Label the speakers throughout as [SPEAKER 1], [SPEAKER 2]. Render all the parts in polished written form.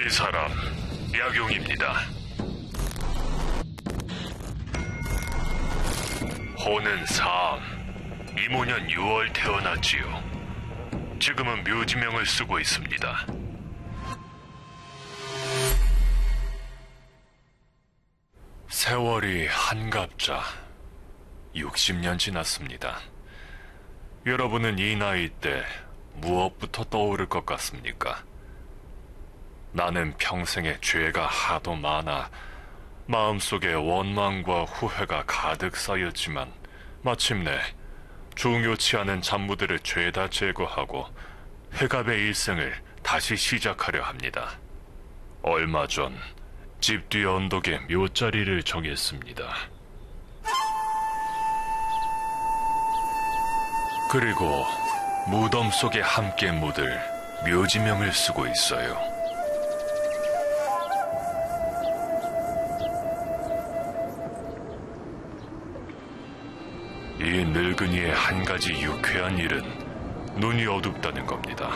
[SPEAKER 1] 이 사람 약용입니다. 호는 삼, 이모년 6월 태어났지요. 지금은 묘지명을 쓰고 있습니다. 세월이 한갑자 60년 지났습니다. 여러분은 이 나이 때 무엇부터 떠오를 것 같습니까? 나는 평생에 죄가 하도 많아 마음속에 원망과 후회가 가득 쌓였지만 마침내 중요치 않은 잡무들을 죄다 제거하고 회갑의 일생을 다시 시작하려 합니다. 얼마 전 집 뒤 언덕에 묘자리를 정했습니다. 그리고 무덤 속에 함께 묻을 묘지명을 쓰고 있어요. 이 늙은이의 한 가지 유쾌한 일은 눈이 어둡다는 겁니다.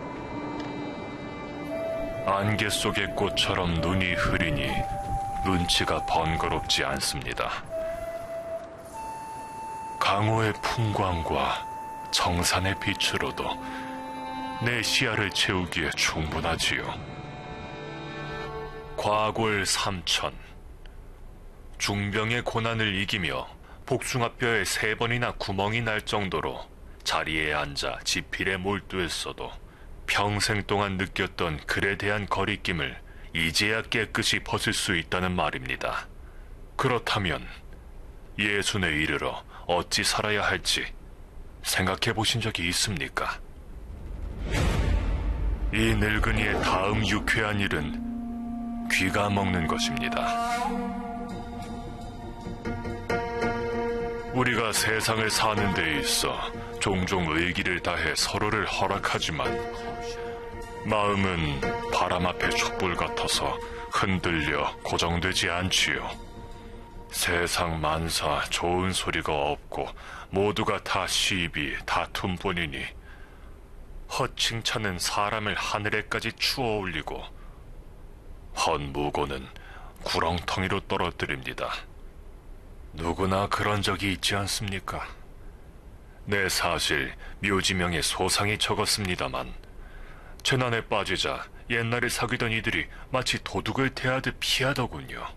[SPEAKER 1] 안개 속의 꽃처럼 눈이 흐리니 눈치가 번거롭지 않습니다. 강호의 풍광과 정산의 빛으로도 내 시야를 채우기에 충분하지요. 과골 삼천, 중병의 고난을 이기며 복숭아뼈에 3번이나 구멍이 날 정도로 자리에 앉아 지필에 몰두했어도 평생 동안 느꼈던 글에 대한 거리낌을 이제야 깨끗이 벗을 수 있다는 말입니다. 그렇다면 예순에 이르러 어찌 살아야 할지 생각해 보신 적이 있습니까? 이 늙은이의 다음 유쾌한 일은 귀가 먹는 것입니다. 우리가 세상을 사는 데 있어 종종 의기를 다해 서로를 허락하지만 마음은 바람 앞의 촛불 같아서 흔들려 고정되지 않지요. 세상 만사 좋은 소리가 없고 모두가 다 시비 다툼뿐이니 헛칭찬은 사람을 하늘에까지 추어 올리고 헛무고는 구렁텅이로 떨어뜨립니다. 누구나 그런 적이 있지 않습니까? 네, 사실 묘지명에 소상히 적었습니다만 재난에 빠지자 옛날에 사귀던 이들이 마치 도둑을 대하듯 피하더군요.